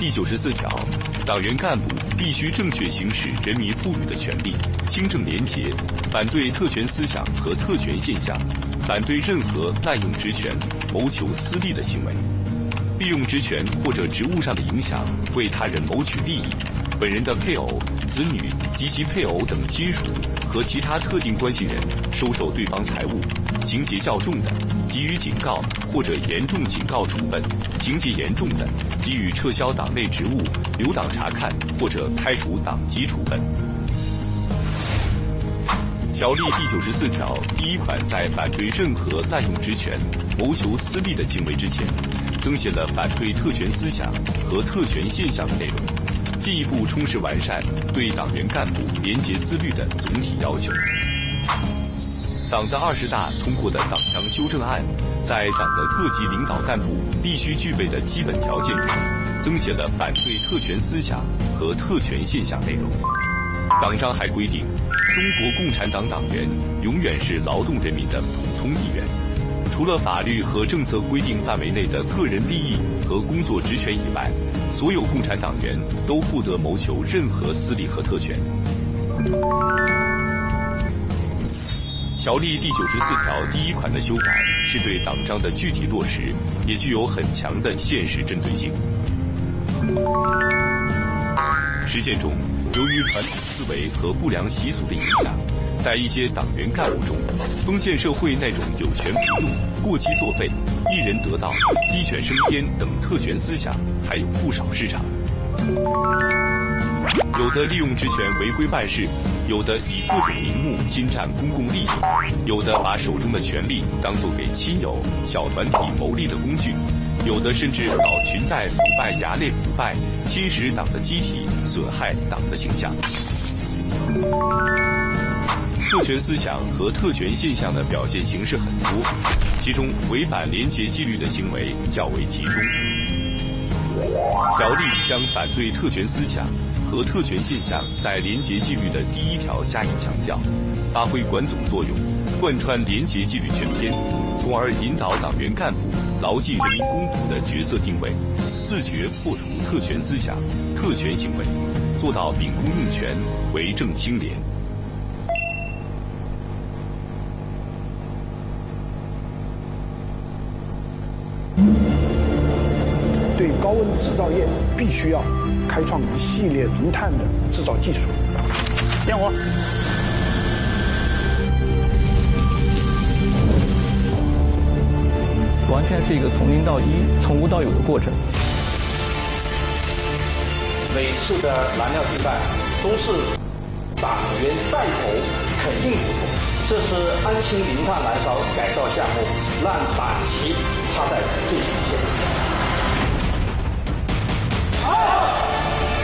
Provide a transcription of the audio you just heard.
第94条，党员干部必须正确行使人民赋予的权利，清正廉洁，反对特权思想和特权现象，反对任何滥用职权、谋求私利的行为。利用职权或者职务上的影响，为他人谋取利益，本人的配偶、子女及其配偶等亲属和其他特定关系人收受对方财物，情节较重的，给予警告或者严重警告处分；情节严重的，给予撤销党内职务、留党察看或者开除党籍处分。条例第94条第1款在反对任何滥用职权、谋求私利的行为之前，增写了反对特权思想和特权现象的内容，进一步充实完善对党员干部廉洁自律的总体要求。党的20大通过的党章修正案，在党的各级领导干部必须具备的基本条件中，增写了反对特权思想和特权现象内容。党章还规定，中国共产党党员永远是劳动人民的普通一员，除了法律和政策规定范围内的个人利益和工作职权以外，所有共产党员都不得谋求任何私利和特权。条例第94条第1款的修改是对党章的具体落实，也具有很强的现实针对性。实践中，由于传统思维和不良习俗的影响，在一些党员干部中，封建社会那种有权不用、过期作废、一人得道、鸡犬升天等特权思想还有不少市场。有的利用职权违规办事，有的以各种名目侵占公共利益，有的把手中的权力当作给亲友、小团体谋利的工具，有的甚至搞裙带腐败、衙内腐败，侵蚀党的机体，损害党的形象。特权思想和特权现象的表现形式很多，其中违反廉洁纪律的行为较为集中。条例将反对特权思想和特权现象在廉洁纪律的第1条加以强调，发挥管总作用，贯穿廉洁纪律全篇，从而引导党员干部牢记人民公仆的角色定位，自觉破除特权思想、特权行为，做到秉公用权、为政清廉。 对高温制造业必须要开创一系列零碳的制造技术。点火。 完全是一个从零到一、从无到有的过程。 每次的燃料替代都是党员带头肯定不同，这是安庆零碳燃烧改造项目，让党旗插在最前。